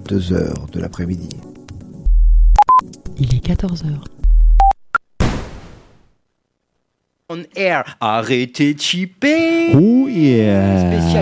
2 heures de l'après-midi. Il est 14h. On air, arrêtez de chipper. Oh yeah. Spécial